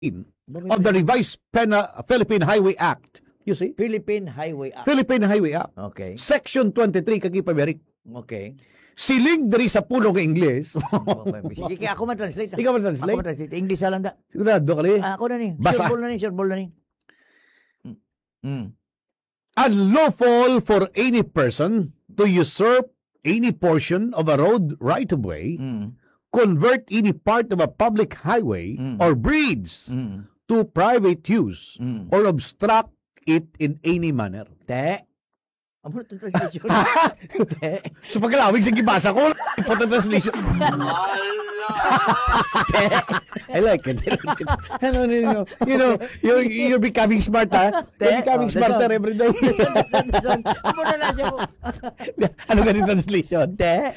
of the revised Philippine Highway Act. You see? Philippine Highway Act. Philippine Highway Act. Okay. Section 23 kagipaberik. Okay. Siling diri sa pulong nga Ingles. Sige, kaya ako man-translate. Ikaw man-translate? Ako man-translate. English lang da. Sigurado ka li. Ako na ni. Basa. Sure ball na ni. Unlawful for any person to usurp any portion of a road right-of-way, convert any part of a public highway or bridge to private use, or obstruct it in any manner. Te. Amo ito translation. Te. So pagkalawig sa gibasa ko, ipot translation. I like it. Ano, you're becoming smart, ha? You're becoming smarter every day. Amo na lang siya mo. Ano ganito translation? Te.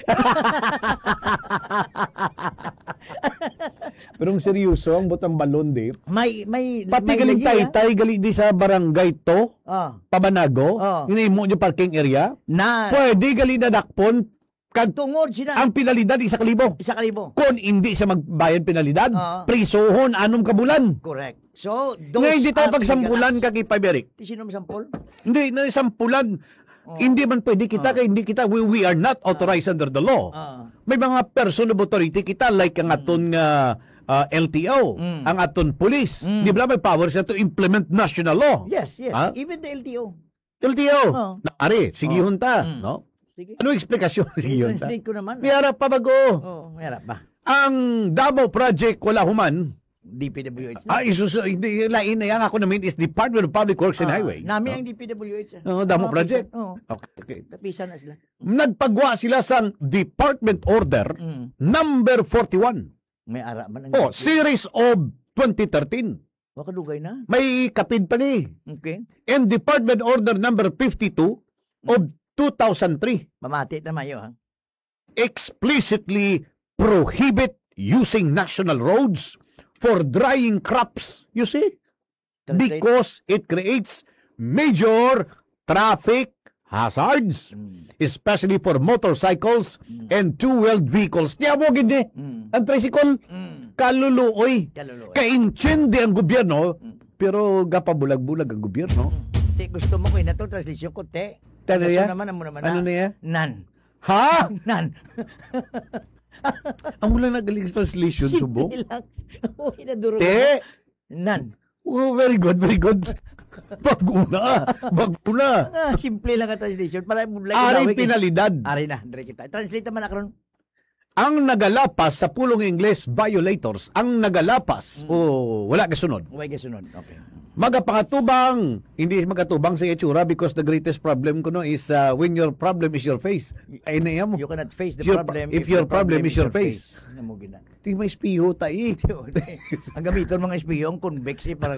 Pero ang seryoso, ang butang balon, di. May Pati galing tay galing di sa barangay to, Pabanago, hinimo niyo parking area. Na. Pwede galing na dakpon, kag Tungod sila. ang penalidad 1,000. 1,000. Kung hindi siya magbayad penalidad, prisohon 6 kabulan. Correct. So, those Ngayon, hindi tayo are pagsampulan kag Ipaberik. Di sino masampol? Hindi, na sampulan. Hindi man pwede kita, kaya hindi kita, we are not authorized under the law. May mga person of authority kita, like ang aton LTO, ang aton police. Di ba may powers na to implement national law? Yes. Ha? Even the LTO. LTO, naari, sige hunta, no? Sige. Ano explikasyon? Sige hunta. Hindi ko naman. May harap pa bago. May harap ba? Ang Davao Project, wala human. DPWH. Hindi, lain na yan. Ako namin is Department of Public Works and Highways. Nami ang DPWH. Davao Project. Okay. Napisa na sila. Nagpagwa sila sa Department Order number 41. May ara man. Series of 2013. Makadugay na. May kapid pa ni. Okay. And Department Order number 52 of 2003 Mamati na mayo, ha? explicitly prohibit using national roads for drying crops. You see? Translate. Because it creates major traffic hazards, especially for motorcycles and two-wheeled vehicles. Tiyan mo, gindi. Ang tricycle, kaluluoy. Kainchindi ang gobyerno, pero gapabulag-bulag ang gobyerno. Te, gusto mo ko na to translation ko, te. Ano yan? Naman Ano na yan? Nan. Ha? Nan. Ang mula nagaling sa translation, subo? Simple lang. Uy, naduro. Te! Nan. Oh, very good, very good. Baguna. Simple lang ang translation. Para Ari penalidad. Ari na, dire kita. Translate naman ako ron. Ang nagalapas sa pulong Ingles violators, ang nagalapas, wala kasunod. Uway kasunod. Okay. Magapangatubang, hindi magatubang sa itsura because the greatest problem ko no is when your problem is your face. Ay na mo. You cannot face the Your problem if your problem is your face. Mo gina. Di may espiho tayo. Ang gamiton mga espiyong convex para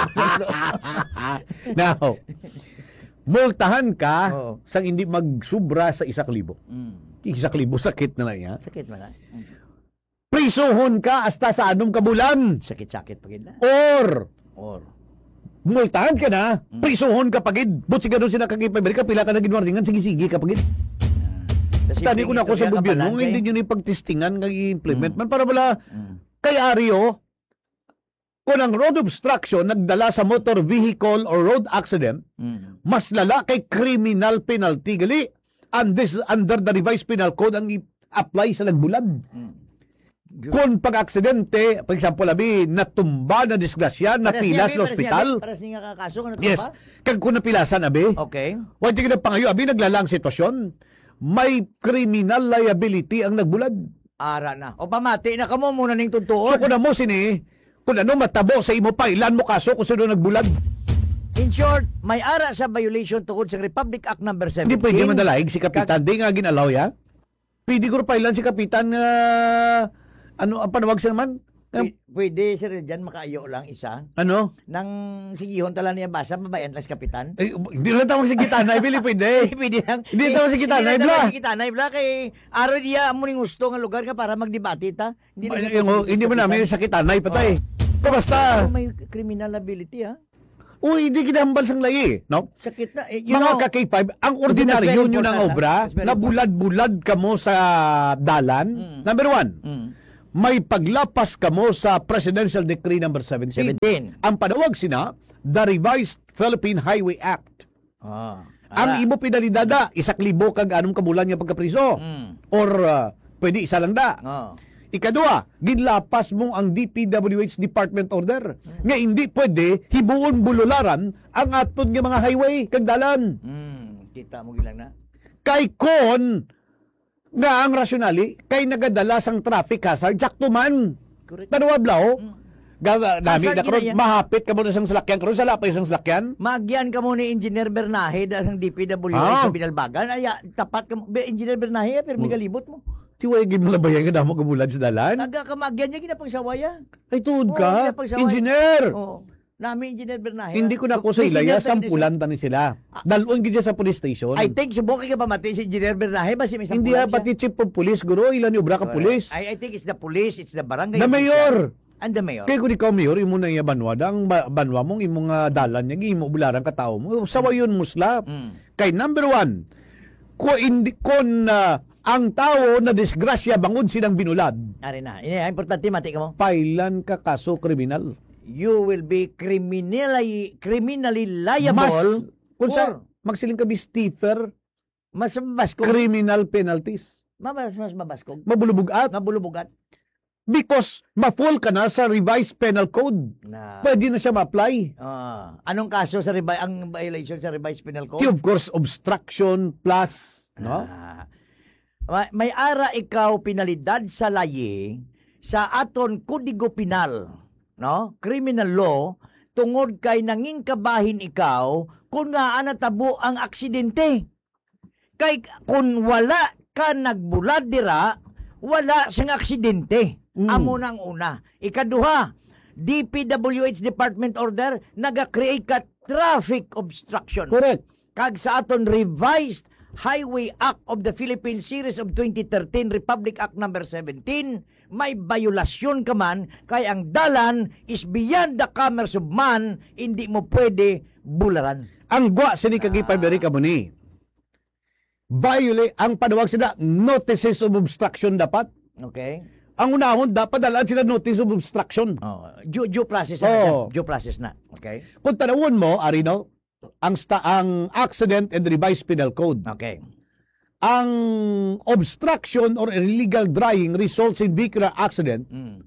Now, multahan ka sang hindi magsubra sa 1,000. 1,000 sakit na yan. Sakit man na. Prisohon ka hasta sa 6 kabulan. Sakit-sakit pagid na. Or multahan ka na, prisohon ka pagid. But siga doon sila kagipabili ka, pila ka na ginwardingan, sige-sige ka pagid. Tani ko na ako sa gobyerno, hindi nyo ni pagtestingan, i-implement man, para wala, kay Ario, kung ang road obstruction nagdala sa motor vehicle or road accident, mas lala kay criminal penalty. Gali, and this under the revised penal code ang i-apply sa nagbulag. Kung pag-aksidente, for example, abi, natumba, na disgrasya, napilas sa ospital. Para siya kakaso, ano Yes. Kag kung napilasan, abi. Okay. Wala ka na pangayo, abi, naglalang sitwasyon. May criminal liability ang nagbulag. Ara na. O pamati na kamo muna ning tuntuon. So kung mo sini, kung ano matabo sa imo pa, ilan mo kaso kung sino nagbulag. In short, may ara sa violation tungkol sa Republic Act number 17. Hindi pwede madalaig si Kapitan. Di nga ginalaw ya. Pwede ko pa ilan si Kapitan ano ang panawag siya naman? Pwede sir dyan makaayo lang isa. Ano? Nang sigihon tala niya basa, babayan lang si Kapitan. Hindi lang tawag si Gitanay, Bili, pwede. Pwede lang. Hindi tawag si Gitanay, bla. Si Gitanay, bla. Kay araw diya mo ning gusto nga lugar ka para magdebate ta. Hindi mo namin sa Gitanay patay. Basta. May criminal liability ha. Uy, hindi kinahambal sang layi, no? Sakit na. Mga ka-K5, ang ordinaryo nyo ng obra, na bulad-bulad ka mo sa dalan, number 1, may paglapas kamo sa Presidential Decree number 17. 17. Ang panawag sina, the Revised Philippine Highway Act. Ah. Ang imo pinalidada, 1,000 kag anong kabulan niya pagkapriso. Or pwede isa lang da. Oh. Ikadua, ginlapas mo ang DPWH Department Order. Nga hindi pwede hibuon bulularan ang aton nga mga highway kag dalan. Kita mo gilang na. Kay kon nga ang rasyonali kay nagadala sang traffic hazard jakto man. Correct. Tanawad lao. Nami na Hazard karon gina yan. mahapit ka mo na sang salakyan karon sa lapay sang salakyan. Magyan ka mo ni Engineer Bernahe dahil ng DPWH sa Binalbagan. Ay, tapat ka mo. Engineer Bernahe, pero may galibot mo. Tiway gid mo labayan nga damo kabulad sa dalan. Naga ka magyan niya ginapagsawaya. Ay tuod Oo, ka, pagsawa- engineer. Oo. Nami Engineer Bernahe. Hindi ko na ko sa May ilaya, senior technician. sampulan tani sila. Dalon gid sa police station. I think subukin ka pa mati si Engineer Bernahe. Basi may Hindi sampulan pati chief of police guro, ilan yung obra ka police. I think it's the police, it's the barangay. The mayor. And the mayor. Kaya kung ikaw mayor, imo na iya banwa, ang banwa mong imong dalan niya, imo bularan ka tao mo, sawayon musla. Kay number 1, kung ang tao na disgrasya bangod silang binulad, Ari na. Importante mati ka mo. pailan ka kaso kriminal. You will be criminally Mas, liable kung sa, for magsiling ka bi stiffer, mas mabaskog. criminal penalties. Mas mabaskog. Mabulubugat. Mabulubugat. Because ma-fall ka na sa revised penal code. Na, Pwede na siya ma-apply. anong kaso sa ang violation sa revised penal code? Of course, obstruction plus, no? May ara ikaw pinalidad sa layi sa aton kodigo penal, no? Criminal law tungod kay nangin kabahin ikaw kung nga natabo ang aksidente. Kay kung wala ka nagbulad dira, wala sing aksidente. Amo nang una. Ikaduha, DPWH Department Order naga-create ka traffic obstruction. Correct. Kag sa aton revised Highway Act of the Philippines Series of 2013 Republic Act number 17, may violasyon ka man kay ang dalan is beyond the commerce of man, hindi mo pwede bularan. Ang gwa sini kagipay beri ka mo ni. Violate ang panawag sila notices of obstruction dapat. Okay? Ang unahon dapat dalaan sila notice of obstruction. Due process na siya. Due process na. Okay? Kung tanawon mo, Arino, ang accident and revised penal code. Okay. Ang obstruction or illegal driving results in vehicular accident.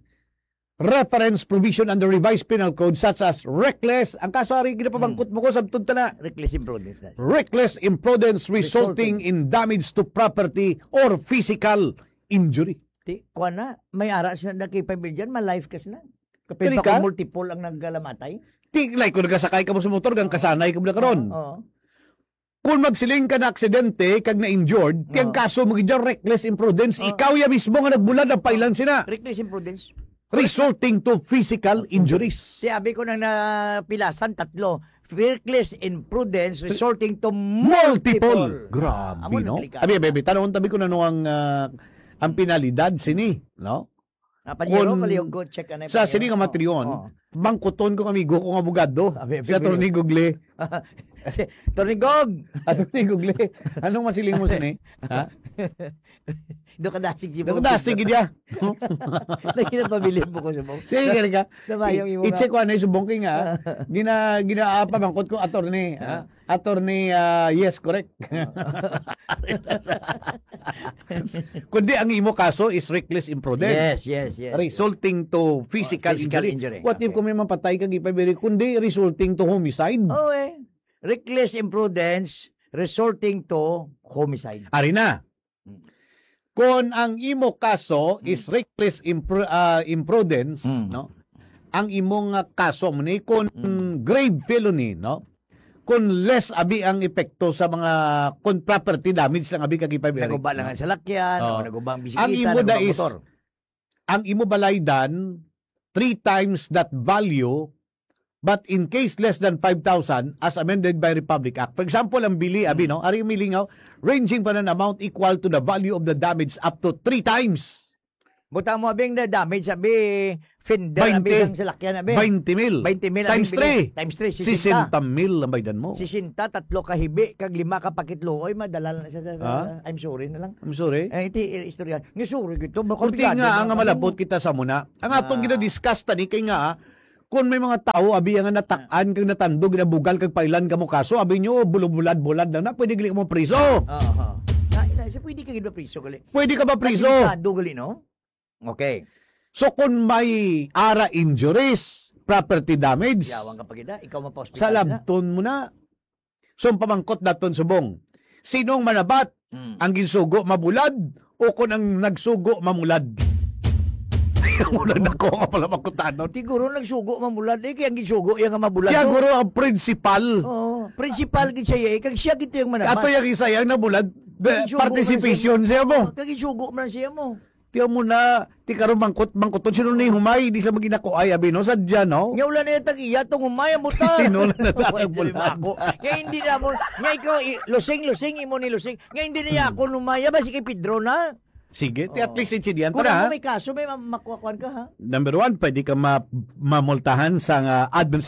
Reference provision under revised penal code such as reckless, ang kaso ari ginapabangkot mo ko sabtod ta na. Reckless imprudence na. Reckless imprudence resulting in damage to property or physical injury. Kuha na, may ara siya na kay pamilyan, ma-life kasi na. Kapag Kani pa ka? kung multiple ang naggalamatay. Like kung nagkasakay ka mo sa motor, gang kasanay ka mo na karon. Oo. Kung magsiling ka na aksidente, kag na-injured, kag kaso mo gidya reckless imprudence, ikaw ya mismo nga nagbulad ang pailan sina, Reckless imprudence. resulting to physical injuries. Sabi ko nang napilasan, 3. Reckless imprudence resulting to Multiple. multiple. Grabe, Amo no? naglikado. Abi, tanong tabi ko na no ang penalidad sini, no? Panyero, Kung- maliyog ko, check ka na. Sa sini nga matriyon, bangkuton ko amigo kong abogado, Abi, si Atty. Gugle. Kasi, Tornigog! Atty. Gugle, anong masiling mo sini? Ha? Doon ka dasig si Nagdasig gidya. Naginapabilib mo ko sa mo. Kaya ka. Namayong imo I-check ko ano yung subongking ha. Gina pamangkot ko attorney. Ha? Attorney, yes, correct. Kundi ang imo kaso is reckless imprudence. Yes. Resulting to physical, Physical injury. injury. What if Okay. kung may mapatay kang ipabiri? Kundi resulting to homicide. Oh, reckless imprudence resulting to homicide. Ari na. Kung ang imo kaso is reckless imprudence, no? Ang imong kaso mo ni kung grave felony, no? Kung less abi ang epekto sa mga kung property damage lang abi kagipay beri. Naguba lang ang salakyan, Oo. naguba ang Ang bisikleta, imo naguba da ang is motor. ang imo balaydan 3 times that value, but in case less than 5,000 as amended by Republic Act. For example, ang bili abi no, ari milingaw ranging pa ng amount equal to the value of the damage up to 3 times Butang mo abing na damage sabi fender 20. abi sang salakyan abi. 20,000. 20,000 Times 3. Times 3 60,000 ang baydan mo. 60 tatlo ka hibi kag 5 ka pakitluoy madala na sa Ah? I'm sorry na lang. I'm sorry. Iti istorya. Nga sorry gito Kunti nga ang malabot kita sa muna. Ang atong gina-discuss tani kay nga kung may mga tao abi nga natakan kag natandog na bugal kag pailan ka mo kaso abi nyo bulad-bulad lang na pwede gali mo priso. Oo. Na pwede ka gid ba priso gali. Pwede ka ba priso? Delikado gali no? Okay. So kung may ara injuries, property damage, Yawang ka pagida, ikaw mapa-hospital sa labton mo na. So ang pamangkot daton subong. Sinong manabat? Ang ginsugo mabulad o kung ang nagsugo mamulad? Mulad ako nga pala makutanon. Siguro nagsugo mamulad kaya ang gisugo yang mabulad. Kaya guro ang principal. Oh, principal gid siya kag siya gito yung manabat. Ato yung isa yung nabulad, Nagsugo participation siya mo. Kag gisugo man siya mo. Tiyan mo na, ti karon mangkuton, sino na yung humay, di sa maginako ay, abi no, sadya no? Nga wala na yung tag-iya, itong umaya mo ta. Sino na Wala ako. Nga hindi na mo, nga ikaw, lusing, imo ni lusing. Nga hindi na ako umaya ba, si kay Pedro na. Sige, at least insidiyan. Kung Tara, mo may kaso, may makukuhan ka ha. number one, pwede ka mamultahan sa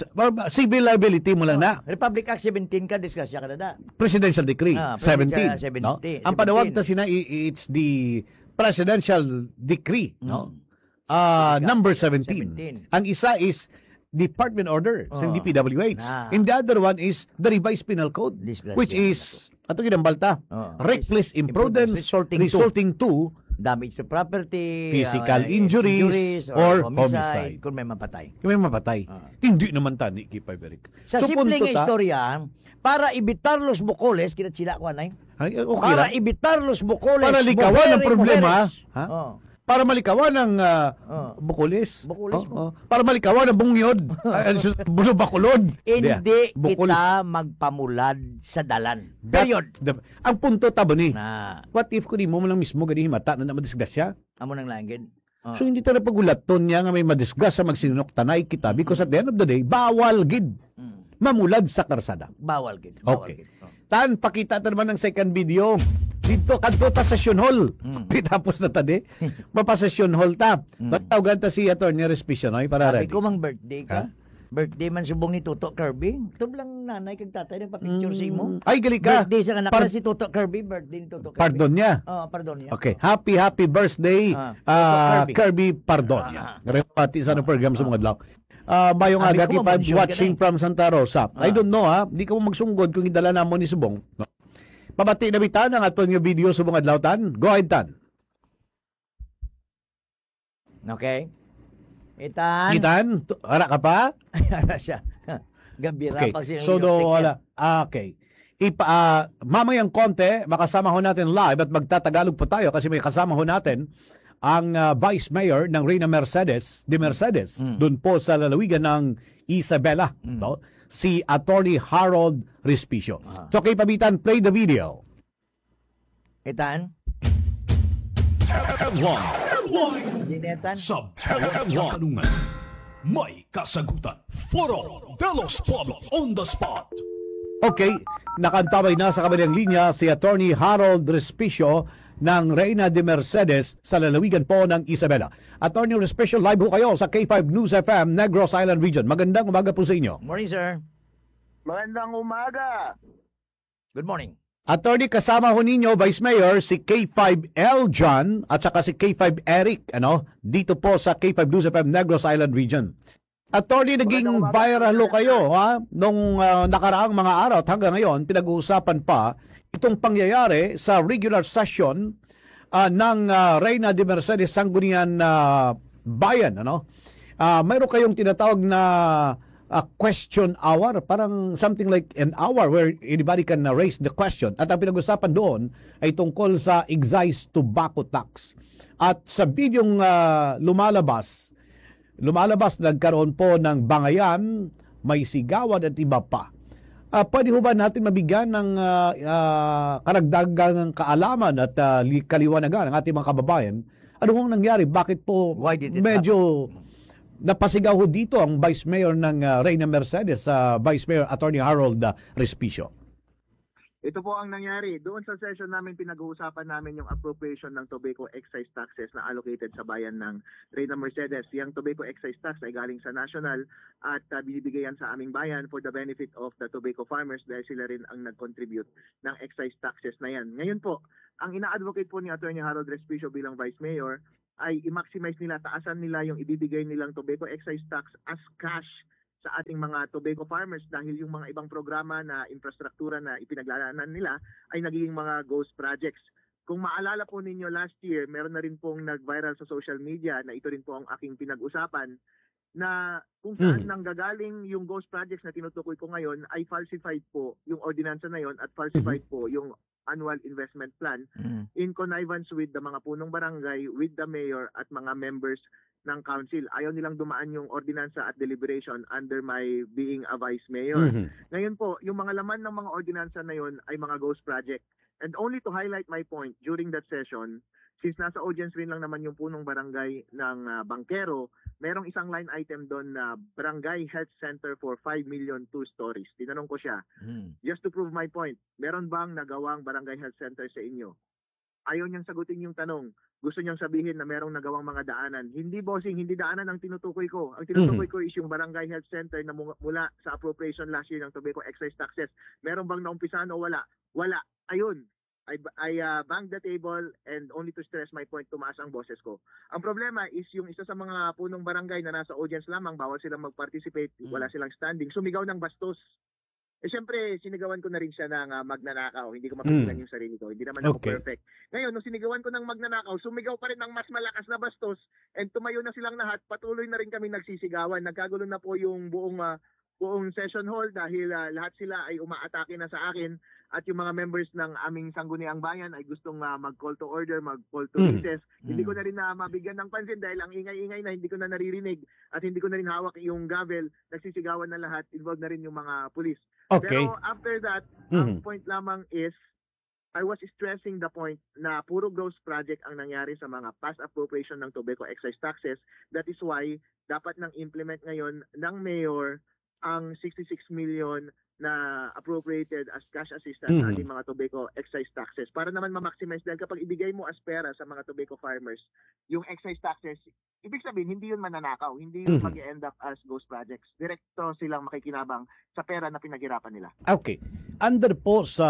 civil liability mo lang na. Republic Act 17 ka, disgrasya ka na da. Presidential Decree, Presidential 17. No? 17. Ang panawag ta sina, it's the Presidential Decree, no? Number 17. Ang isa is Department Order sa DPWH. And the other one is the Revised Penal Code, Disgrasya which is, ato ginambalta, reckless imprudence resulting resulting to damage to property, physical injuries or homicide. Kung may mapatay. May mapatay. Hindi naman tani, Kipay Berik. Sa simpleng istorya, para evitar los bukoles, kinat ko anay. Ay, okay Para lang. evitar los bukoles. Para likawan ang problema, ha? Oh. Para malikawan ang bukulis. Bukulis Para malikawan ang bungyod. Bulo bakulod. Hindi Bukol. kita magpamulad sa dalan. Period. Ang punto tabo ni. Na, What if kung di mo lang mismo gani himata na madisgrasya? amo nang langit. Oh. So hindi tayo pagulaton niya nga may madisgrasya magsinunok tanay kita because at the end of the day, bawal gid mamulad sa karsada. Bawal gid. Okay. Tan, pakita ta naman ng second video. Dito, kanto ta sa Session Hall. Tapos na tadi. Mapa-Session Hall ta. Matawagan ta si Atty. Respicio, no? Para Sabi ready. ko mang birthday ka. Ha? Birthday man subong ni Toto Kirby. Ito lang nanay kag tatay nagpa-picture sa imo. Ay, gali ka. Birthday sa anak na si Toto Kirby. Birthday ni Toto Kirby. Pardon niya. Oh, pardon niya. Okay. Happy birthday, Toto Kirby Pardonia. Repati sa program sa mga adlaw. Mayong Abi aga ko, kipag mamonsyon ka watching na from Santa Rosa. I don't know ha. Di ka mo magsunggod kung idala na mo ni Subong. No? Pabati na bitan ang aton nga video sa mga adlaw tan. Go ahead tan. Okay. Itan. Kitan, ara ka pa? Ano siya? Gambira Okay. pag So do wala. Okay. Mamayang konti, makasama ho natin live at magtatagalog po tayo kasi may kasama ho natin ang Vice Mayor ng Reyna Mercedes, doon po sa lalawigan ng Isabela, no? Si Attorney Harold Respicio. So kay Pabitan, play the video. Itan. Dinetan. Sa Tanungan, may kasagutan. Foro de los Pueblos on the spot. Okay, nakantabay na sa kabilang linya si Attorney Harold Respicio ng Reyna de Mercedes sa lalawigan po ng Isabela. Attorney Respicio, live ho kayo sa K5 News FM, Negros Island Region. Magandang umaga po sa inyo. Morning, sir. Magandang umaga. Good morning. Attorney, kasama ho ninyo, Vice Mayor, si K5L John at saka si K5 Eric, dito po sa K5 News FM, Negros Island Region. Attorney, naging viral ho kayo nung nakaraang mga araw at hanggang ngayon, pinag-uusapan pa itong pangyayari sa regular session ng Reyna de Mercedes Sangguniang Bayan. Mayroon kayong tinatawag na question hour, parang something like an hour where anybody can raise the question. At ang pinag-usapan doon ay tungkol sa excise tobacco tax. At sa bidyong lumalabas, nagkaroon po ng bangayan, may sigawan at iba pa. Pwede ho ba natin mabigyan ng karagdagang kaalaman at kaliwanagan ng ating mga kababayan? Ano hong nangyari? Bakit po Why did it medyo napasigaw ho dito ang Vice Mayor ng Reyna Mercedes, Vice Mayor Attorney Harold Respicio? Ito po ang nangyari. Doon sa session namin, pinag-uusapan namin yung appropriation ng tobacco excise taxes na allocated sa bayan ng Reyna Mercedes. Yung tobacco excise tax ay galing sa national at binibigay yan sa aming bayan for the benefit of the tobacco farmers dahil sila rin ang nag-contribute ng excise taxes na yan. Ngayon po, ang ina-advocate po ni Attorney Harold Respicio bilang Vice Mayor ay i-maximize nila, taasan nila yung ibibigay nilang tobacco excise tax as cash sa ating mga tobacco farmers dahil yung mga ibang programa na infrastruktura na ipinaglalaanan nila ay nagiging mga ghost projects. Kung maalala po ninyo last year, meron na rin pong nag-viral sa social media na ito rin po ang aking pinag-usapan na kung saan nanggagaling yung ghost projects na tinutukoy ko ngayon ay falsified po yung ordinansa na yon at falsified po yung annual investment plan in connivance with the mga punong barangay, with the mayor at mga members ng council. Ayaw nilang dumaan yung ordinansa at deliberation under my being a vice mayor. Ngayon po, yung mga laman ng mga ordinansa na yon ay mga ghost project. And only to highlight my point during that session, since nasa audience rin lang naman yung punong barangay ng Bangkero, merong isang line item doon na Barangay Health Center for 5 million 2 stories. Tinanong ko siya, just to prove my point, meron bang nagawang Barangay Health Center sa inyo? Ayaw niyang sagutin yung tanong. Gusto niyang sabihin na merong nagawang mga daanan. Hindi, bossing, hindi daanan ang tinutukoy ko. Ang tinutukoy ko is yung Barangay Health Center na mula sa appropriation last year ng tobacco excise taxes. Meron bang naumpisahan o wala? Wala. Ayun. I banged the table and only to stress my point, tumaas ang boses ko. Ang problema is yung isa sa mga punong barangay na nasa audience lamang, bawal silang mag-participate, wala silang standing, sumigaw ng bastos. Eh syempre, sinigawan ko na rin siya ng magnanakaw. Hindi ko mapigilan yung sarili ko. Hindi naman ako perfect. Ngayon, nung sinigawan ko ng magnanakaw, sumigaw pa rin ng mas malakas na bastos and tumayo na silang lahat. Patuloy na rin kami nagsisigawan. Nagkagulo na po yung buong session hall dahil lahat sila ay umaatake na sa akin at yung mga members ng aming sangguniang bayan ay gustong mag-call to order, mag-call to recess. Hindi ko na rin mabigyan ng pansin dahil ang ingay-ingay na hindi ko na naririnig at hindi ko na rin hawak yung gavel. Nagsisigawan na lahat, involved na rin yung mga pulis. Okay. Pero after that, ang point lamang is I was stressing the point na puro gross project ang nangyari sa mga past appropriation ng tobacco excise taxes. That is why dapat nang implement ngayon ng mayor ang 66 million na appropriated as cash assistance sa ating mga tobacco excise taxes para naman ma-maximize dahil kapag ibigay mo as pera sa mga tobacco farmers yung excise taxes, ibig sabihin hindi yun mananakaw, hindi yun mag-end up as ghost projects. Direkto silang makikinabang sa pera na pinaghirapan nila. Okay. Under po sa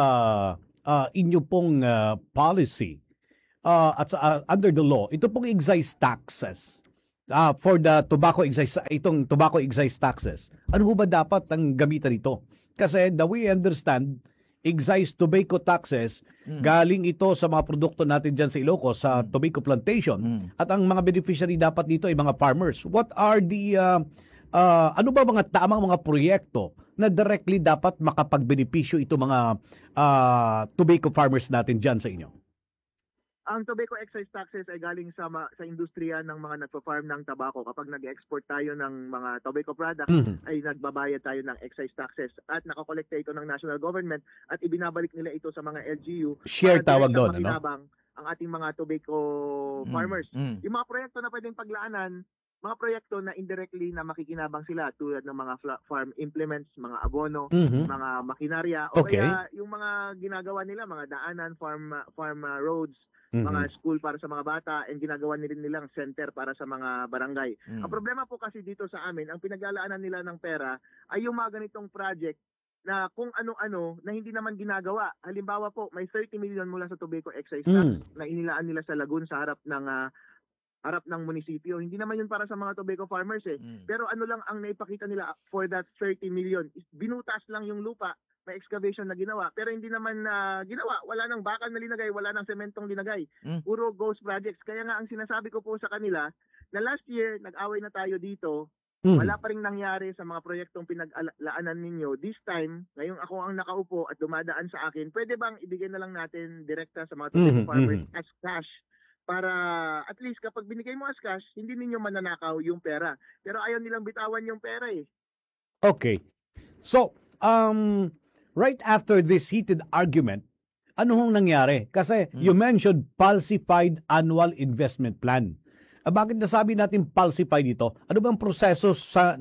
inyo pong policy at under the law, ito pong excise taxes for the tobacco excise, itong tobacco excise taxes, ano ba dapat ang gamitan nito? Kasi the way I understand, excise tobacco taxes, galing ito sa mga produkto natin dyan sa Ilocos, sa tobacco plantation. At ang mga beneficiary dapat dito ay mga farmers. What are the, ano ba mga tamang mga proyekto na directly dapat makapagbenepisyo ito mga tobacco farmers natin dyan sa inyo? Ang tobacco excise taxes ay galing sa industriya ng mga nagpa-farm ng tabako. Kapag nag-export tayo ng mga tobacco products, ay nagbabayad tayo ng excise taxes at nakakolekta ito ng national government at ibinabalik nila ito sa mga LGU. Share tawag doon, ano? Ang ating mga tobacco farmers. Yung mga proyekto na pwedeng paglaanan, mga proyekto na indirectly na makikinabang sila tulad ng mga farm implements, mga abono, mga makinarya, o kaya yung mga ginagawa nila, mga daanan, farm roads, mga school para sa mga bata, and ginagawa nila nilang center para sa mga barangay. Ang problema po kasi dito sa amin, ang pinaglalaanan nila ng pera ay yung mga ganitong project na kung ano-ano na hindi naman ginagawa. Halimbawa po, may 30 million mula sa tobacco excise tax na inilaan nila sa Lagun sa harap ng munisipyo. Hindi naman yun para sa mga tobacco farmers eh. Pero ano lang ang naipakita nila for that 30 million? Binutas lang yung lupa, may excavation na ginawa. Pero hindi naman ginawa. Wala nang bakal na linagay, wala nang sementong linagay. Puro ghost projects. Kaya nga ang sinasabi ko po sa kanila, na last year, nag-away na tayo dito, wala pa rin nangyari sa mga proyektong pinaglaanan ninyo. This time, ngayong ako ang nakaupo at dumadaan sa akin, pwede bang ibigay na lang natin direkta sa mga tobacco farmers as cash? Para at least kapag binigay mo as cash, hindi ninyo mananakaw yung pera. Pero ayaw nilang bitawan yung pera eh. Okay. So, right after this heated argument, ano hong nangyari? Kasi you mentioned falsified annual investment plan. Bakit nasabi natin falsified ito? Ano bang proseso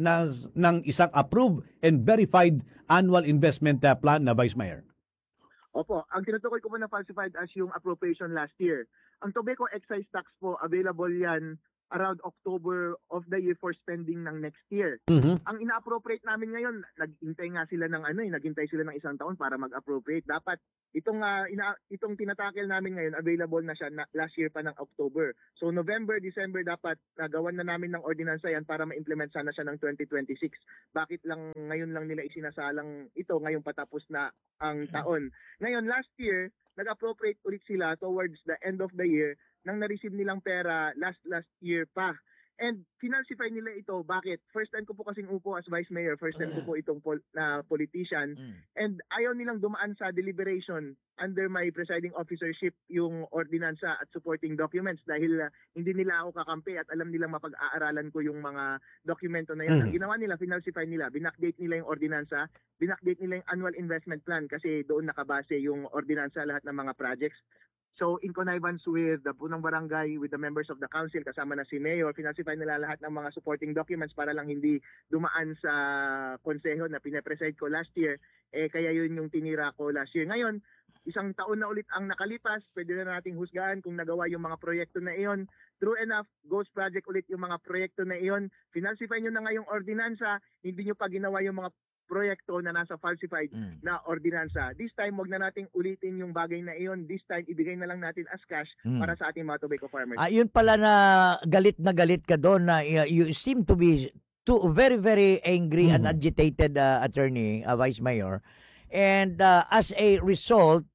ng isang approved and verified annual investment plan na Vice Mayor? Opo, ang tinutukoy ko po na falsified as yung appropriation last year. Ang tobacco excise tax po, available yan around October of the year for spending ng next year. Mhm. Ang ina-appropriate namin ngayon, naghintay nga sila ng naghintay sila ng isang taon para mag-appropriate. Dapat itong tinatakel namin ngayon, available na siya last year pa ng October. So November, December dapat nagawan na namin ng ordinansa yan para ma-implement sana siya ng 2026. Bakit lang ngayon lang nila isinasalang ito ngayong patapos na ang taon? Ngayon last year, nag-appropriate ulit sila towards the end of the year nang na-receive nilang pera last year pa. And finalsify nila ito. Bakit? First time ko po kasing upo as Vice Mayor. First time ko po itong politician. And ayaw nilang dumaan sa deliberation under my presiding officership yung ordinansa at supporting documents dahil hindi nila ako kakampi at alam nilang mapag-aaralan ko yung mga dokumento na yan. Ang ginawa nila, finalsify nila. Binakdate nila yung ordinansa. Binakdate nila yung annual investment plan kasi doon nakabase yung ordinansa lahat ng mga projects. So in connivance with the punong barangay, with the members of the council, kasama na si Mayor, finalsify nila lahat ng mga supporting documents para lang hindi dumaan sa konseho na pinapreside ko last year. Kaya yun yung tinira ko last year. Ngayon, isang taon na ulit ang nakalipas, pwede na nating husgahan kung nagawa yung mga proyekto na iyon. True enough, ghost project ulit yung mga proyekto na iyon. Finalsify nyo na ngayong ordinansa, hindi nyo pa ginawa yung mga proyekto na nasa falsified na ordinansa. This time, wag na nating ulitin yung bagay na iyon. This time, ibigay na lang natin as cash para sa ating mga tobacco farmers. Yun pala na galit ka doon na you seem to be very, very angry and agitated attorney, Vice Mayor. And as a result,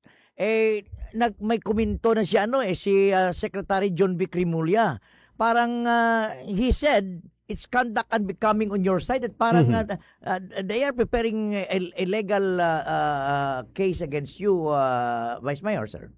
may komento na si Secretary John Vic Rimulya. Parang he said, it's conduct unbecoming on your side at parang they are preparing a legal case against you, Vice Mayor, sir.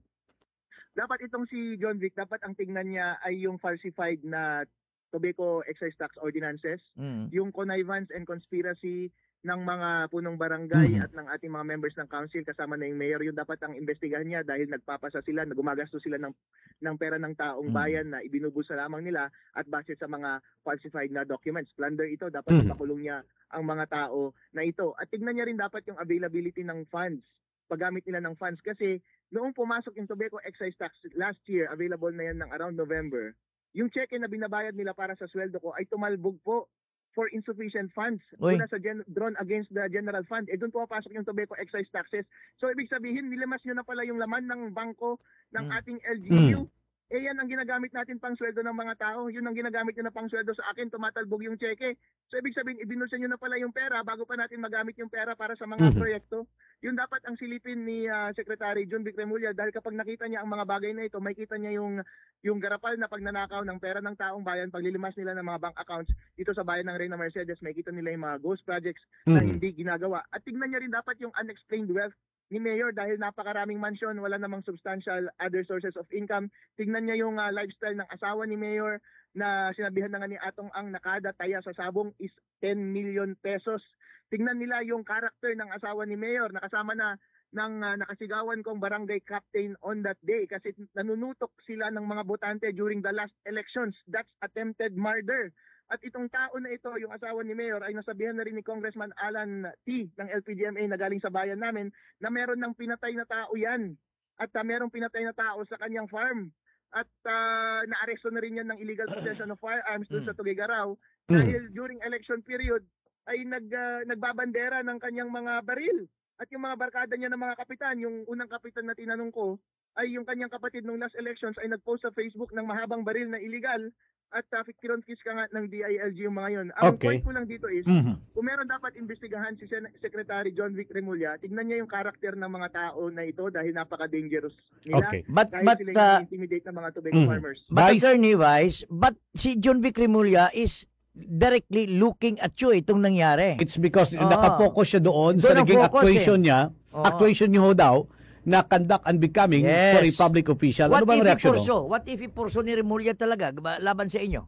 Dapat itong si John Vic, dapat ang tingnan niya ay yung falsified na tobacco excise tax ordinances, yung connivance and conspiracy ng mga punong barangay at ng ating mga members ng council kasama na yung mayor. Yung dapat ang investigahan niya dahil nagpapasa sila, gumagastos sila ng pera ng taong bayan na ibinubusa lamang nila at base sa mga falsified na documents. Plunder ito, dapat ipakulong niya ang mga tao na ito. At tignan niya rin dapat yung availability ng funds, paggamit nila ng funds kasi noong pumasok yung tobacco excise tax last year, available na yan ng around November, yung cheque na binabayad nila para sa sweldo ko ay tumalbog po for insufficient funds mula sa drawn against the general fund. Doon po papasok yung tobacco excise taxes. So ibig sabihin, nilamas nyo na pala yung laman ng bangko ng ating LGU. Yan ang ginagamit natin pang sweldo ng mga tao. Yun ang ginagamit nyo na pang sweldo sa akin, tumatalbog yung cheque. So ibig sabihin, ibinulsa nyo na pala yung pera bago pa natin magamit yung pera para sa mga proyekto. Yun dapat ang silipin ni Secretary John Vic Rimulya dahil kapag nakita niya ang mga bagay na ito, may kita niya yung garapal na pagnanakaw ng pera ng taong bayan, paglilimas nila ng mga bank accounts dito sa bayan ng Reyna Mercedes, may kita nila yung mga ghost projects na hindi ginagawa. At tignan niya rin dapat yung unexplained wealth ni Mayor dahil napakaraming mansyon, wala namang substantial other sources of income. Tignan niya yung lifestyle ng asawa ni Mayor na sinabihan na nga ni Atong ang nakada taya sa sabong is 10 million pesos. Tignan nila yung character ng asawa ni Mayor, nakasama na ng nakasigawan kong barangay captain on that day kasi nanunutok sila ng mga botante during the last elections. That's attempted murder. At itong tao na ito, yung asawa ni Mayor, ay nasabihan na rin ni Congressman Alan T. ng LPGMA na galing sa bayan namin na meron ng pinatay na tao yan. At merong pinatay na tao sa kanyang farm. At naaresto na rin yan ng illegal possession of firearms doon sa Tugigaraw dahil during election period ay nagbabandera ng kanyang mga baril. At yung mga barkada niya ng mga kapitan, yung unang kapitan na tinanong ko, ay yung kanyang kapatid nung last elections ay nagpost sa Facebook ng mahabang baril na illegal at kironfis ka nga ng DILG yung mga yun. Ang point ko lang dito is, kung meron dapat investigahan si Secretary John Vic Rimulya, tignan niya yung karakter ng mga tao na ito dahil napaka-dangerous nila. Okay. Dahil sila yung intimidate ng mga tobacco farmers. But Attorney Vice, but si John Vic Rimulya is directly looking at you itong nangyari. It's because nakapokus siya doon sa ang naging focus, actuation niya. Actuation niyo ho daw na conduct unbecoming for a public official. Ano bang reaksyon mo? What if i-purso ni Rimulya talaga laban sa inyo?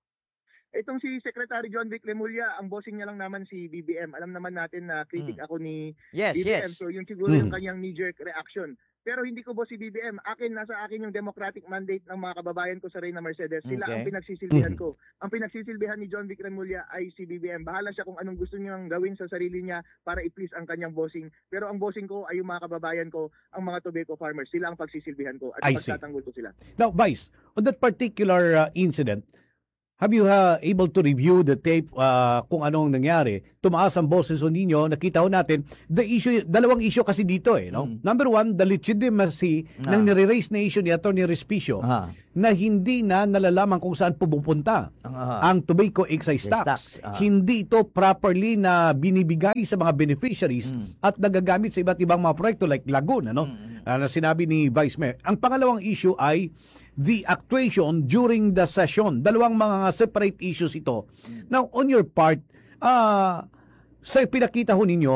Itong si Secretary John Vic Rimulya, ang bossing niya lang naman si BBM. Alam naman natin na critic ako ni BBM. So yung siguro yung kanyang knee-jerk reaction. Pero hindi ko boss si BBM. Nasa akin yung democratic mandate ng mga kababayan ko sa Reyna Mercedes. Sila Okay. ang pinagsisilbihan ko. Ang pinagsisilbihan ni John Vic Remulla ay si BBM. Bahala siya kung anong gusto niyang gawin sa sarili niya para i-please ang kanyang bossing. Pero ang bossing ko ay yung mga kababayan ko, ang mga tobacco farmers. Sila ang pagsisilbihan ko at I see. pagtatanggol ko sila. Now, Vice, on that particular incident, have you able to review the tape kung anong nangyari? Tumaas ang boses ninyo, nakita ho natin, dalawang issue kasi dito no? Number one, the legitimacy ng nire-raise na issue ni Atty. Respicio na hindi na nalalaman kung saan pupunta ang tobacco excise tax. Hindi ito properly na binibigay sa mga beneficiaries at nagagamit sa iba't ibang mga proyekto like Lagoon, na sinabi ni Vice Mayor. Ang pangalawang issue ay the actuation during the session. Dalawang mga separate issues ito. Now, on your part, sa pinakita ho ninyo,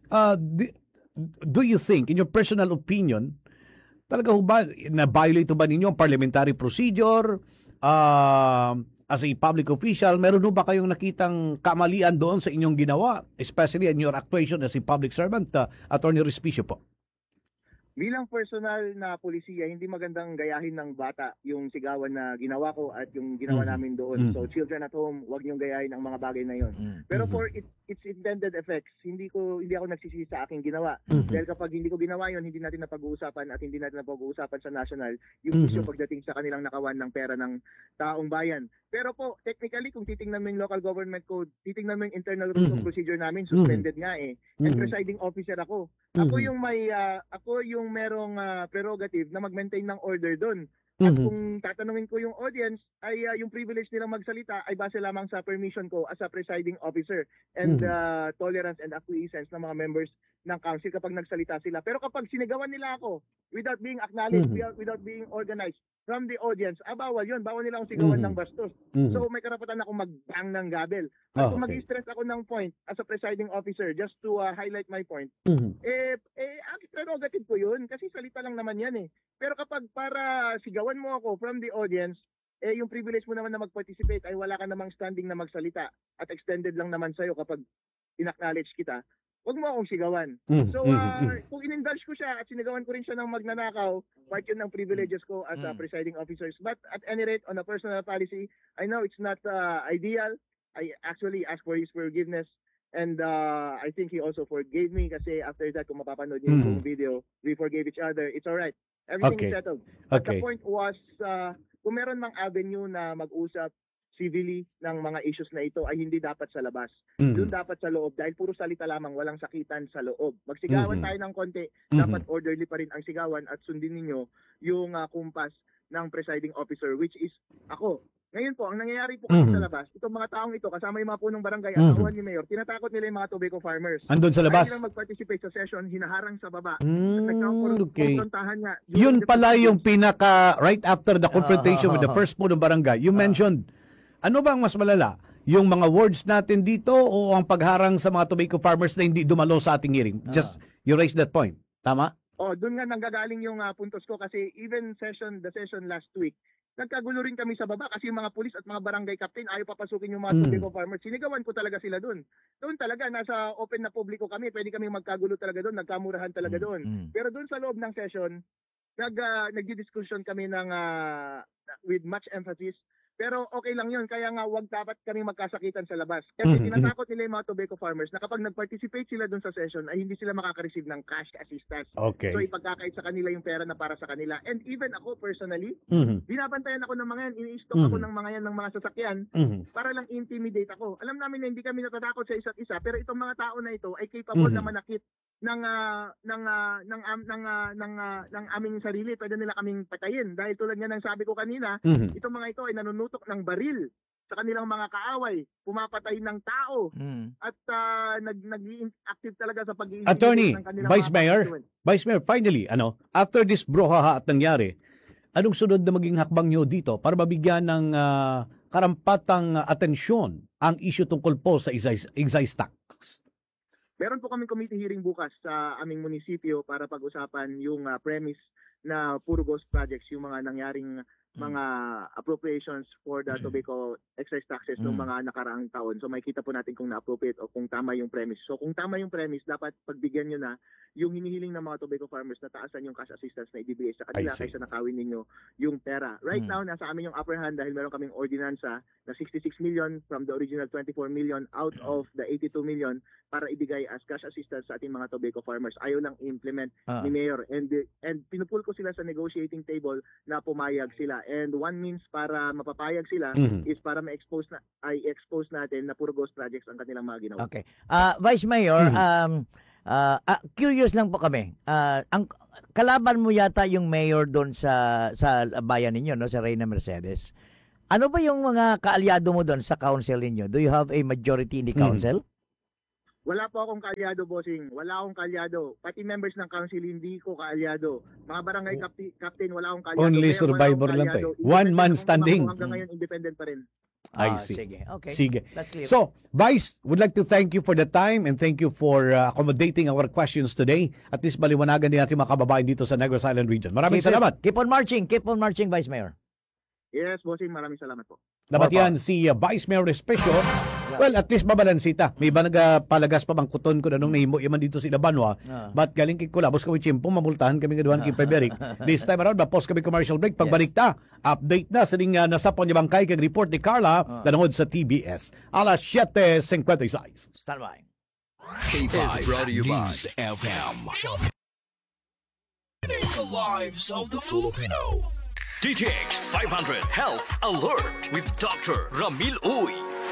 do you think, in your personal opinion, talaga ho ba, na-violate ba ninyo ang parliamentary procedure? As a public official, meron ho ba kayong nakitang kamalian doon sa inyong ginawa? Especially in your actuation as a public servant, Atty. Respicio po. Bilang personal na polisiya, hindi magandang gayahin ng bata yung sigawan na ginawa ko at yung ginawa namin doon. So children at home, wag niyong gayahin ang mga bagay na yon. Pero for its intended effects, hindi ako nagsisisi sa aking ginawa. Dahil kapag hindi ko ginawa yon, hindi natin napag-uusapan at hindi natin napag-uusapan sa national yung issue pagdating sa kanilang nakawan ng pera ng taong bayan. Pero po, technically, kung titingnan mo yung local government code, titingnan mo yung internal rules of procedure namin, suspended nga eh. And presiding officer ako. Ako yung merong prerogative na mag-maintain ng order doon. At kung tatanungin ko yung audience, ay yung privilege nilang magsalita ay base lamang sa permission ko as a presiding officer and tolerance and acquiescence ng mga members ng council kapag nagsalita sila. Pero kapag sinigawan nila ako without being acknowledged, without being organized from the audience, bawal yun. Bawal nila akong sigawan ng bastos. So may karapatan akong mag-bang ng gabel. At kung mag-stress ako ng point as a presiding officer just to highlight my point, ang prerogative ko yun kasi salita lang naman yan eh. Pero kapag para sigawan mo ako from the audience, yung privilege mo naman na mag-participate ay wala ka namang standing na magsalita at extended lang naman sa'yo kapag in-acknowledge kita, wag mo akong sigawan. So, kung in-indulge ko siya at sinigawan ko rin siya ng magnanakaw, part yun ng privileges ko as presiding officers. But at any rate, on a personal policy, I know it's not ideal. I actually ask for his forgiveness. And I think he also forgave me kasi after that, kung mapapanood niyo yung video, we forgave each other. It's alright. Everything is settled. But the point was, kung meron mang avenue na mag-usap civilly ng mga issues na ito ay hindi dapat sa labas. Doon dapat sa loob dahil puro salita lamang, walang sakitan sa loob. Magsigawan tayo ng konti, dapat orderly pa rin ang sigawan at sundin ninyo yung kumpas ng presiding officer which is ako. Ngayon po, ang nangyayari po kasi sa labas, itong mga taong ito, kasama yung mga punong barangay at kawan ni Mayor, tinatakot nila yung mga tobacco farmers. Andun sa labas? Ayaw nilang mag-participate sa session, hinaharang sa baba. At Okay. nagkakakonfrontahan nga. Yun pala yung pinaka, right after the confrontation with the first punong barangay, you mentioned, ano bang mas malala? Yung mga words natin dito o ang pagharang sa mga tobacco farmers na hindi dumalo sa ating hearing? Just, you raised that point. Tama? Doon nga nanggagaling yung puntos ko kasi even the session last week, nagkagulo rin kami sa baba kasi yung mga pulis at mga barangay captain ayaw papasukin yung mga tobacco farmers. Sinigawan ko talaga sila doon. Doon talaga, nasa open na publiko kami, pwede kami magkagulo talaga doon, nagkamurahan talaga doon. Pero doon sa loob ng session, nagdi-discussion kami with much emphasis. Pero okay lang yun, kaya nga wag dapat kami magkasakitan sa labas. Kasi tinatakot nila yung mga tobacco farmers na kapag nag-participate sila dun sa session ay hindi sila makaka-receive ng cash assistance. Okay. So ipagkakait sa kanila yung pera na para sa kanila. And even ako personally, binabantayan ako ng mga yan, ini-stock ako ng mga yan ng mga sasakyan para lang intimidate ako. Alam namin na hindi kami natatakot sa isa't isa, pero itong mga tao na ito ay capable na manakit ng aming sarili. Pwede nila kaming patayin. Dahil tulad nga ng sabi ko kanina, itong mga ito ay nanunutok ng baril sa kanilang mga kaaway, pumapatay ng tao, at naging active talaga sa pag-iintimidate Attorney, ng kanilang Vice mga Mayor, constituents. Vice Mayor, finally, after this brouhaha at nangyari, anong sunod na maging hakbang nyo dito para mabigyan ng karampatang atensyon ang issue tungkol po sa excise tax? Meron po kaming committee hearing bukas sa aming munisipyo para pag-usapan yung premise na puro ghost projects, yung mga nangyaring mga appropriations for the tobacco excise taxes noong mga nakaraang taon. So makikita po natin kung na-appropriate o kung tama yung premise. So kung tama yung premise, dapat pagbigyan nyo na yung hinihiling ng mga tobacco farmers na taasan yung cash assistance na ibibigay sa kanila I see. kaysa nakawin ninyo yung pera. Right now, nasa amin yung upper hand dahil meron kaming ordinansa na 66 million from the original 24 million out of the 82 million para ibigay as cash assistance sa ating mga tobacco farmers. Ayaw lang i-implement ni Mayor. And pinupul ko sila sa negotiating table na pumayag sila. And one means para mapapayag sila is para ma-expose natin na puro ghost projects ang kanilang mga ginawa. Okay. Vice Mayor, curious lang po kami. Ang kalaban mo yata yung mayor doon sa bayan ninyo, no, sa Reyna Mercedes. Ano ba yung mga kaalyado mo doon sa council ninyo? Do you have a majority in the council? Wala po akong kaalyado, bossing. Wala akong kaalyado. Pati members ng council, hindi ko kaalyado. Mga barangay captain, wala akong kaalyado. Only Kaya wala survivor akong lang kaalyado. to. One man Independent standing. ako hanggang ngayon, independent pa rin. I see. Sige. Okay. Sige. That's clear. So, Vice, would like to thank you for the time and thank you for accommodating our questions today. At least baliwanagan din natin mga kababayan dito sa Negros Island region. Maraming salamat. Keep on marching, Vice Mayor. Yes, bossing. Maraming salamat po. Dapat yan si Vice Mayor Especio. Well, at least mabalansita. May iba nagpalagas pa bang kuton ko na nung nahimo yaman dito sa Ilabanwa. But galing kay Kulabos kami chimpo, mamultahan kami ngaduhan kay Peberic. This time around, mapos kami commercial break. Pagbalik ta, update na sa ning nasapon niya bangkay kag report ni Carla nanungod sa TBS. Alas 7:56. Stand by. K5 brought to you by News FM. The lives of the Filipino. DTX 500 Health Alert with Dr. Ramil Uy.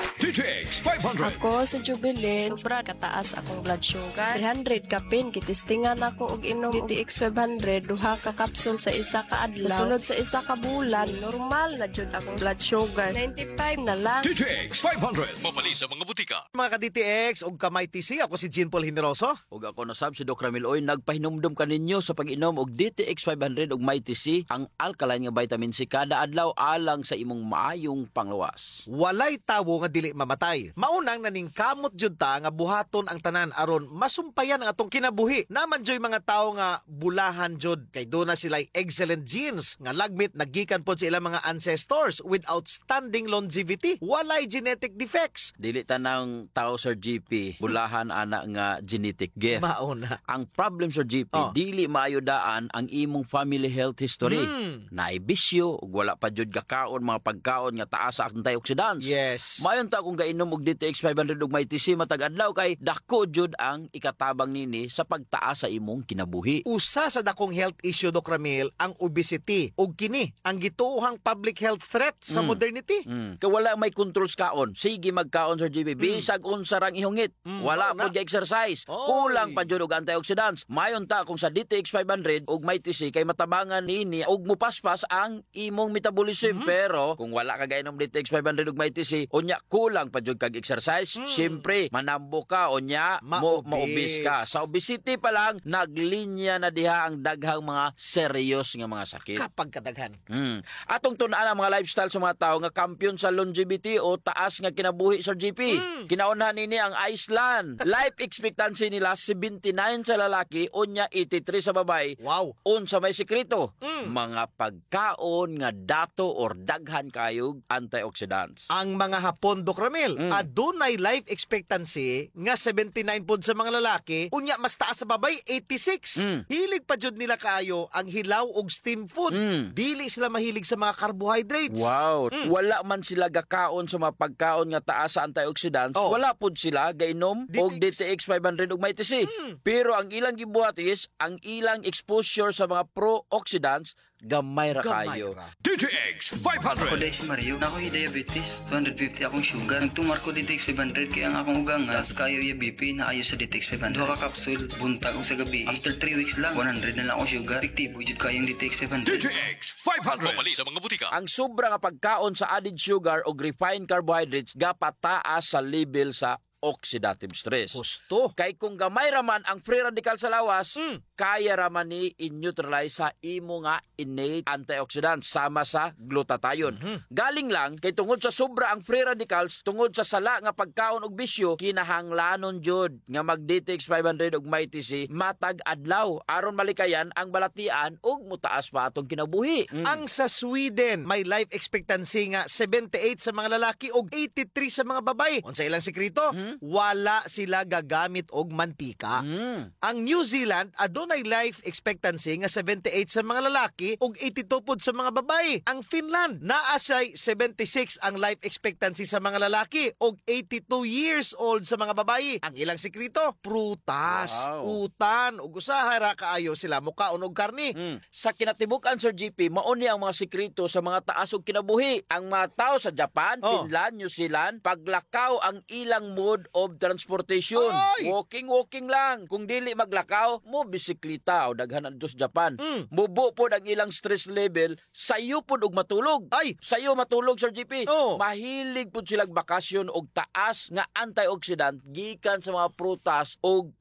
DTX 500. Ako sa Jubilee, sobra kataas akong blood sugar. 300 kapin, kitistingan ako og inom DTX 500, duha ka kapsul sa isa ka adlaw. Sunod sa isa ka bulan, normal na jud akong blood sugar. 95 na lang. DTX 500. Mapali sa mga butika. Mga ka-DTX ug kamay TC, ako si Jean Paul Generoso. Ug ako nasab si Dr. Ramil Oy, nagpahinumdum ka ninyo sa pag-inom og DTX 500 ug MyTC, ang alkaline nga vitamin C kada adlaw alang sa imong maayong panglawas. Walay tawo nga dili mamatay. Maunang naningkamot jud ta nga buhaton ang tanan aron masumpayan ang atong kinabuhi. Naman joy mga tawo nga bulahan jud kay do na sila'y excellent genes nga lagmit nagikan pod sa ilang mga ancestors with outstanding longevity. Walay genetic defects. Dili tanang tao Sir GP, bulahan ana nga genetic gift. Mauna. Ang problem Sir GP, dili maayodaan ang imong family health history. Naibisyo ug wala pa jud gakaon mga pagkaon nga taas sa antioxidants. Yes. Mayon ta kung gainom og DTX 500 ug MyTC matag adlaw kay dako jud ang ikatabang nini sa pagtaas sa imong kinabuhi. Usa sa dakong health issue, Dr. Ramil, ang obesity. Ug kini ang gituohang public health threat sa modernity. Kay wala may controls kaon. Sige magkaon Sir GB. Bisag unsa rang ihungit. Wala na. pod exercise. Oy. Kulang pa jud og antioxidants. Mayon ta kung sa DTX 500 ug MyTC kay matabangan nini ug mupaspas ang imong metabolism. Pero kung wala ka gainom DTX 500 ug MyTC, unya kulang pa jud kag exercise. Siyempre manambo ka unya maobis ka. Sa obesity pa lang naglinya na diha ang daghang mga serious nga mga sakit. Kapag kadaghan. Atong tun-an ang mga lifestyle sa mga tao nga kampiyon sa longevity o taas nga kinabuhi Sir GP. Kinaunhan nini ang Iceland. Life expectancy nila 79 sa lalaki, unya 83 sa babae. Wow. Unsa may sikreto? Mga pagkaon nga dato or daghan kayog antioxidants. Ang mga Hapon, Dr. Ramil, adunay life expectancy nga 79 pod sa mga lalaki, unya mas taas sa babay 86. Hilig pa jud nila kaayo ang hilaw og steam food. Dili sila mahilig sa mga carbohydrates. Wow. Wala man sila gakaon sa mga pagkaon nga taas sa antioxidants. Wala pud sila gainom og DTX 500 ug MyTC. Pero ang ilang gibuhat is ang ilang exposure sa mga pro-oxidants gamay ra kayo. DTX 500. Ako si Mario, na ako diabetes, 250 akong sugar. Nagtumar ko DTX 500 kaya ang akong ugangas, kayo yung BP na ayos sa DTX 500. Duha ka kapsul, buntag ko sa gabi. After 3 weeks lang, 100 na lang akong sugar. Fiktibo, jud kayong DTX 500. DTX 500. Mapali sa mga butika. Ang sobra nga pagkaon sa added sugar o refined carbohydrates gapataas sa level sa oxidative stress. Husto. Kay kung gamay raman ang free radical sa lawas, kaya raman ni in-neutralize sa imo nga innate antioxidant sama sa glutathione. Galing lang kay tungod sa sobra ang free radicals, tungod sa sala nga pagkaon og bisyo, kinahanglanon jud nga mag DTX 500 og MyTC matag adlaw aron malikayan ang balatian ug mutaas pa atong kinabuhi. Ang sa Sweden, may life expectancy nga 78 sa mga lalaki ug 83 sa mga babae. Unsa ilang sekreto? Wala sila gagamit og mantika. Ang New Zealand adunay life expectancy nga 78 sa mga lalaki ug 82 pod sa mga babae. Ang Finland naa say 76 ang life expectancy sa mga lalaki ug 82 years old sa mga babae. Ang ilang sekreto? Prutas, Wow. utan ug usahay ra kaayo sila mukaon og karni. Sa kinatibukan, Sir GP, mauni ang mga sekreto sa mga taas og kinabuhi. Ang mga tao sa Japan, Finland, New Zealand, paglakaw ang ilang mode of transportation. Ay! Walking lang. Kung dili maglakaw, mo bisikleta o daghanan dito sa Japan. Mubo po ang ilang stress level, sayo po og matulog. Ay! Sayo matulog, Sir GP. Oh. Mahilig po silang bakasyon og taas nga antioxidant gikan sa mga prutas og